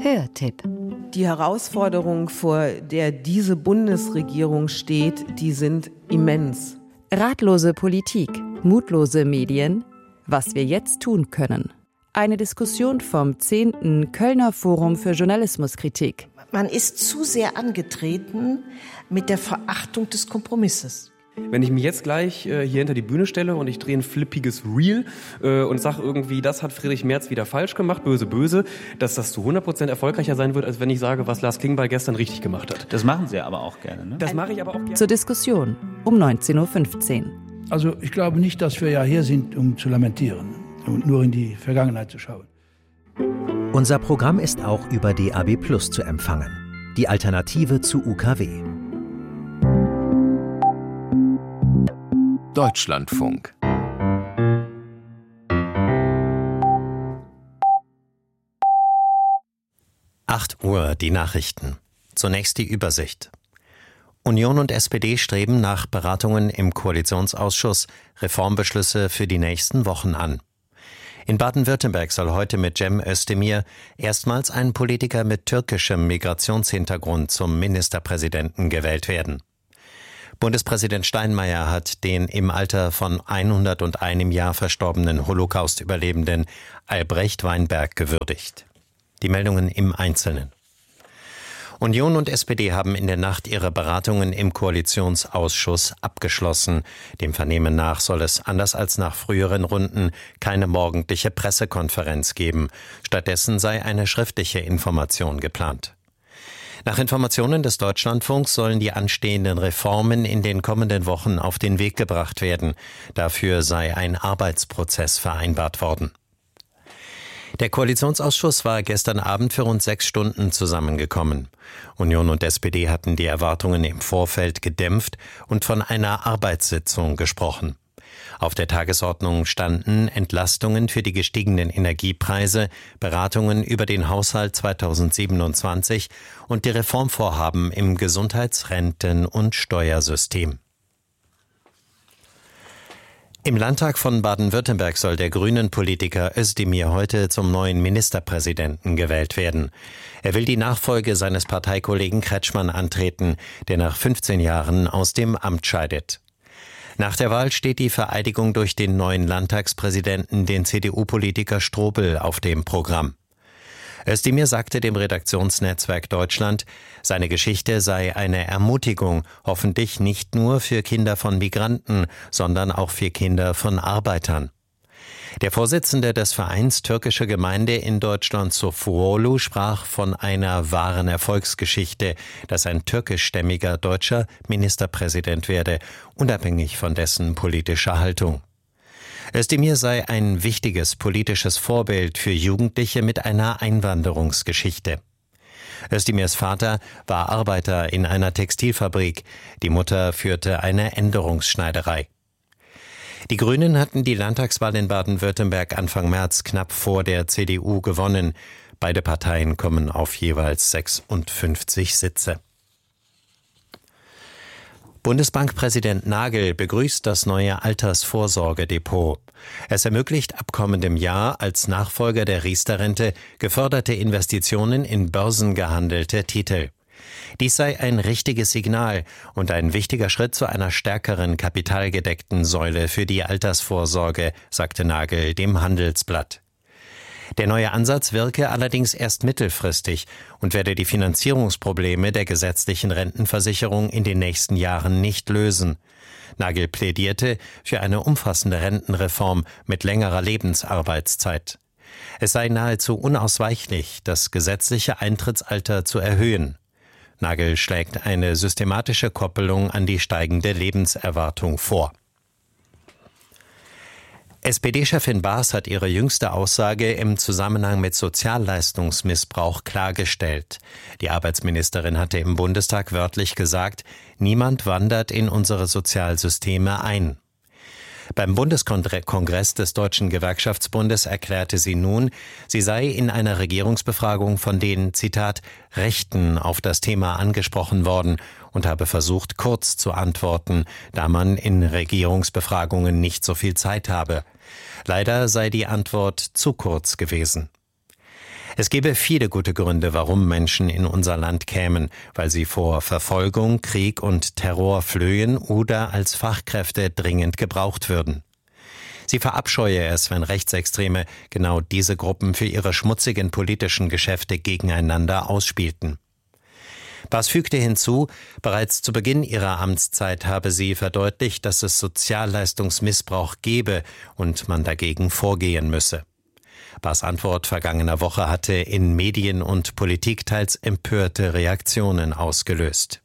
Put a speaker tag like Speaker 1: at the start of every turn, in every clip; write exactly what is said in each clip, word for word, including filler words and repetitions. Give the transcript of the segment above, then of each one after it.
Speaker 1: Hörtipp.
Speaker 2: Die Herausforderungen, vor der diese Bundesregierung steht, die sind immens.
Speaker 1: Ratlose Politik, mutlose Medien, was wir jetzt tun können. Eine Diskussion vom zehnten Kölner Forum für Journalismuskritik.
Speaker 3: Man ist zu sehr angetreten mit der Verachtung des Kompromisses.
Speaker 4: Wenn ich mich jetzt gleich äh, hier hinter die Bühne stelle und ich drehe ein flippiges Reel äh, und sage irgendwie, das hat Friedrich Merz wieder falsch gemacht, böse, böse, dass das zu hundert Prozent erfolgreicher sein wird, als wenn ich sage, was Lars Klingbeil gestern richtig gemacht hat.
Speaker 5: Das machen Sie aber auch gerne, ne?
Speaker 4: Das mache ich aber auch gerne.
Speaker 1: Zur Diskussion um neunzehn Uhr fünfzehn.
Speaker 6: Also ich glaube nicht, dass wir ja hier sind, um zu lamentieren und nur in die Vergangenheit zu schauen.
Speaker 7: Unser Programm ist auch über D A B Plus zu empfangen. Die Alternative zu U K W.
Speaker 8: Deutschlandfunk.
Speaker 7: acht Uhr, die Nachrichten. Zunächst die Übersicht. Union und S P D streben nach Beratungen im Koalitionsausschuss Reformbeschlüsse für die nächsten Wochen an. In Baden-Württemberg soll heute mit Cem Özdemir erstmals ein Politiker mit türkischem Migrationshintergrund zum Ministerpräsidenten gewählt werden. Bundespräsident Steinmeier hat den im Alter von hunderteins Jahr verstorbenen Holocaust-Überlebenden Albrecht Weinberg gewürdigt. Die Meldungen im Einzelnen. Union und S P D haben in der Nacht ihre Beratungen im Koalitionsausschuss abgeschlossen. Dem Vernehmen nach soll es, anders als nach früheren Runden, keine morgendliche Pressekonferenz geben. Stattdessen sei eine schriftliche Information geplant. Nach Informationen des Deutschlandfunks sollen die anstehenden Reformen in den kommenden Wochen auf den Weg gebracht werden. Dafür sei ein Arbeitsprozess vereinbart worden. Der Koalitionsausschuss war gestern Abend für rund sechs Stunden zusammengekommen. Union und S P D hatten die Erwartungen im Vorfeld gedämpft und von einer Arbeitssitzung gesprochen. Auf der Tagesordnung standen Entlastungen für die gestiegenen Energiepreise, Beratungen über den Haushalt zweitausendsiebenundzwanzig und die Reformvorhaben im Gesundheits-, Renten- und Steuersystem. Im Landtag von Baden-Württemberg soll der Grünen-Politiker Özdemir heute zum neuen Ministerpräsidenten gewählt werden. Er will die Nachfolge seines Parteikollegen Kretschmann antreten, der nach fünfzehn Jahren aus dem Amt scheidet. Nach der Wahl steht die Vereidigung durch den neuen Landtagspräsidenten, den C D U-Politiker Strobel, auf dem Programm. Özdemir sagte dem Redaktionsnetzwerk Deutschland, seine Geschichte sei eine Ermutigung, hoffentlich nicht nur für Kinder von Migranten, sondern auch für Kinder von Arbeitern. Der Vorsitzende des Vereins Türkische Gemeinde in Deutschland, Sofuolu, sprach von einer wahren Erfolgsgeschichte, dass ein türkischstämmiger deutscher Ministerpräsident werde, unabhängig von dessen politischer Haltung. Özdemir sei ein wichtiges politisches Vorbild für Jugendliche mit einer Einwanderungsgeschichte. Özdemirs Vater war Arbeiter in einer Textilfabrik, die Mutter führte eine Änderungsschneiderei. Die Grünen hatten die Landtagswahl in Baden-Württemberg Anfang März knapp vor der C D U gewonnen. Beide Parteien kommen auf jeweils sechsundfünfzig Sitze. Bundesbankpräsident Nagel begrüßt das neue Altersvorsorgedepot. Es ermöglicht ab kommendem Jahr als Nachfolger der Riester-Rente geförderte Investitionen in börsengehandelte Titel. Dies sei ein richtiges Signal und ein wichtiger Schritt zu einer stärkeren kapitalgedeckten Säule für die Altersvorsorge, sagte Nagel dem Handelsblatt. Der neue Ansatz wirke allerdings erst mittelfristig und werde die Finanzierungsprobleme der gesetzlichen Rentenversicherung in den nächsten Jahren nicht lösen. Nagel plädierte für eine umfassende Rentenreform mit längerer Lebensarbeitszeit. Es sei nahezu unausweichlich, das gesetzliche Eintrittsalter zu erhöhen. Nagel schlägt eine systematische Koppelung an die steigende Lebenserwartung vor. S P D-Chefin Baas hat ihre jüngste Aussage im Zusammenhang mit Sozialleistungsmissbrauch klargestellt. Die Arbeitsministerin hatte im Bundestag wörtlich gesagt, niemand wandert in unsere Sozialsysteme ein. Beim Bundeskongress des Deutschen Gewerkschaftsbundes erklärte sie nun, sie sei in einer Regierungsbefragung von den, Zitat, Rechten auf das Thema angesprochen worden und habe versucht, kurz zu antworten, da man in Regierungsbefragungen nicht so viel Zeit habe. Leider sei die Antwort zu kurz gewesen. Es gäbe viele gute Gründe, warum Menschen in unser Land kämen, weil sie vor Verfolgung, Krieg und Terror flöhen oder als Fachkräfte dringend gebraucht würden. Sie verabscheue es, wenn Rechtsextreme genau diese Gruppen für ihre schmutzigen politischen Geschäfte gegeneinander ausspielten. Baas fügte hinzu, bereits zu Beginn ihrer Amtszeit habe sie verdeutlicht, dass es Sozialleistungsmissbrauch gebe und man dagegen vorgehen müsse. Baas Antwort vergangener Woche hatte in Medien und Politik teils empörte Reaktionen ausgelöst.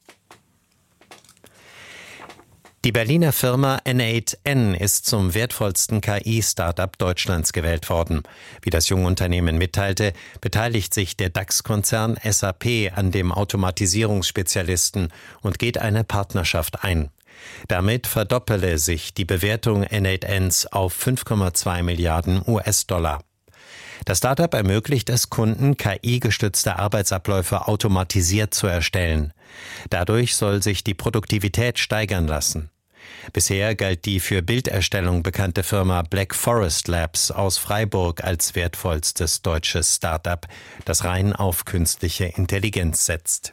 Speaker 7: Die Berliner Firma N acht N ist zum wertvollsten K I-Startup Deutschlands gewählt worden. Wie das junge Unternehmen mitteilte, beteiligt sich der DAX-Konzern S A P an dem Automatisierungsspezialisten und geht eine Partnerschaft ein. Damit verdoppele sich die Bewertung N acht Ns auf fünf Komma zwei Milliarden U S-Dollar. Das Startup ermöglicht es Kunden, K I-gestützte Arbeitsabläufe automatisiert zu erstellen. Dadurch soll sich die Produktivität steigern lassen. Bisher galt die für Bilderstellung bekannte Firma Black Forest Labs aus Freiburg als wertvollstes deutsches Startup, das rein auf künstliche Intelligenz setzt.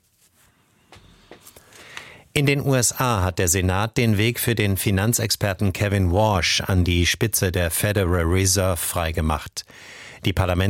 Speaker 7: In den U S A hat der Senat den Weg für den Finanzexperten Kevin Warsh an die Spitze der Federal Reserve freigemacht. Die Parlaments